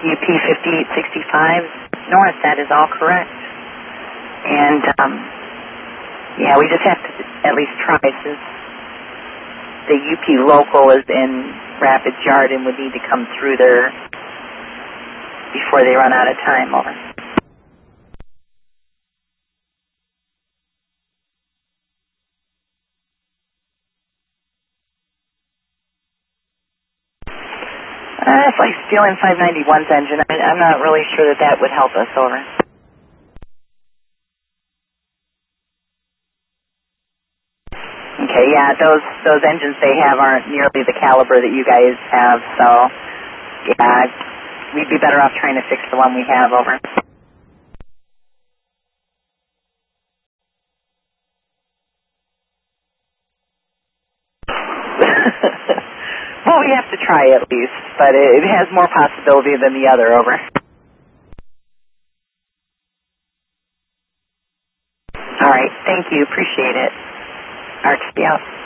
UP 5865 north. That is all correct. And, yeah, we just have to at least try since the UP local is in Rapids Yard and would need to come through there before they run out of time. Over. It's like stealing 591's engine. I'm not really sure that would help us. Over. Okay, yeah, those engines they have aren't nearly the caliber that you guys have, so yeah, we'd be better off trying to fix the one we have. Over. Well, we have to try at least, but it has more possibility than the other. Over. All right, thank you, appreciate it. RTL.